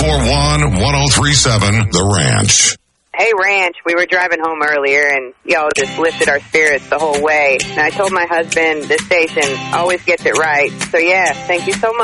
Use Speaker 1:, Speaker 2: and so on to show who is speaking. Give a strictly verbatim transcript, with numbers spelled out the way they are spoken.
Speaker 1: four one, one oh three seven, The Ranch.
Speaker 2: Hey, Ranch, we were driving home earlier, and y'all just lifted our spirits the whole way. And I told my husband this station always gets it right. So, yeah, thank you so much.